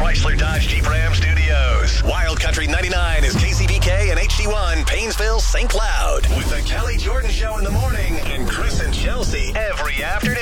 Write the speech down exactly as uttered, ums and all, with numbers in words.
Chrysler Dodge Jeep Ram Studios. Wild Country ninety-nine is K C B K and H D one, Paynesville, Saint Cloud. With the Kelly Jordan Show in the morning and Chris and Chelsea every afternoon.